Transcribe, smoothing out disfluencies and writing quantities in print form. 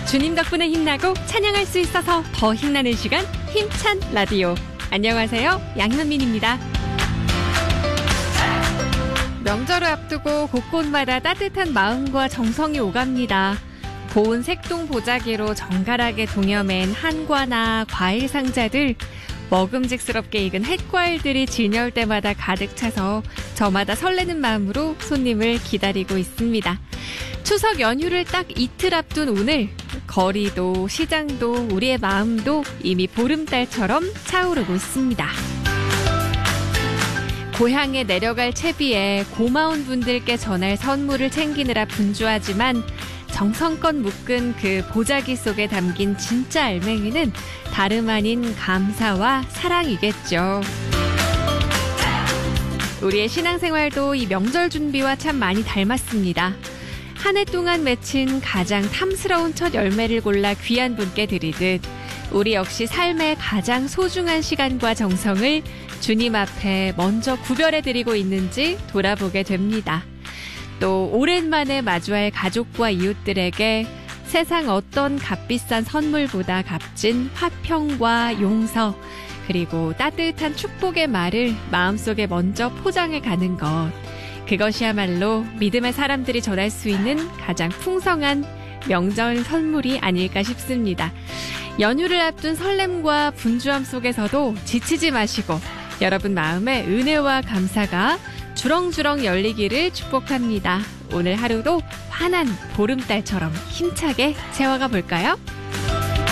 주님 덕분에 힘나고 찬양할 수 있어서 더 힘나는 시간, 힘찬 라디오. 안녕하세요, 양현민입니다. 명절을 앞두고 곳곳마다 따뜻한 마음과 정성이 오갑니다. 고운 색동 보자기로 정갈하게 동여맨 한과나 과일 상자들, 먹음직스럽게 익은 햇과일들이 진열 때마다 가득 차서 저마다 설레는 마음으로 손님을 기다리고 있습니다. 추석 연휴를 딱 이틀 앞둔 오늘, 거리도 시장도 우리의 마음도 이미 보름달처럼 차오르고 있습니다. 고향에 내려갈 채비에 고마운 분들께 전할 선물을 챙기느라 분주하지만 정성껏 묶은 그 보자기 속에 담긴 진짜 알맹이는 다름 아닌 감사와 사랑이겠죠. 우리의 신앙생활도 이 명절 준비와 참 많이 닮았습니다. 한 해 동안 맺힌 가장 탐스러운 첫 열매를 골라 귀한 분께 드리듯 우리 역시 삶의 가장 소중한 시간과 정성을 주님 앞에 먼저 구별해드리고 있는지 돌아보게 됩니다. 또 오랜만에 마주할 가족과 이웃들에게 세상 어떤 값비싼 선물보다 값진 화평과 용서, 그리고 따뜻한 축복의 말을 마음속에 먼저 포장해 가는 것, 그것이야말로 믿음의 사람들이 전할 수 있는 가장 풍성한 명절 선물이 아닐까 싶습니다. 연휴를 앞둔 설렘과 분주함 속에서도 지치지 마시고 여러분 마음에 은혜와 감사가 주렁주렁 열리기를 축복합니다. 오늘 하루도 환한 보름달처럼 힘차게 채워가 볼까요?